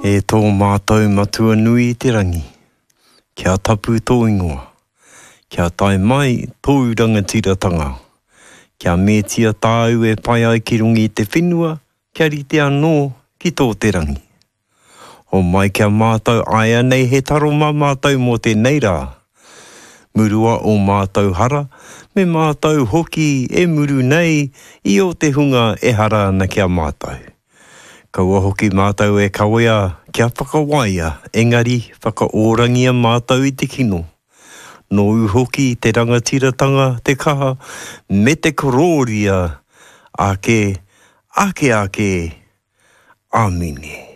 E tō mātou matua nui I te rangi. Kia tapu tō ingoa. Kia tae mai tō rangatiratanga. Kia mētia tāu e pai ai ki rungi I te whenua, kia rite anō ki tō te rangi. O mai kia mātou aia nei he taro mā mātou mō te neira. Murua o mātou hara, me mātou hoki e muru nei I o te hunga e hara ana kia mātou. Kaua hoki mātou e kawea kia whakawaia, engari whakaorangia mātou I te kino. No hoki te rangatiratanga, te kaha, me te kororia, ake, ake, amine.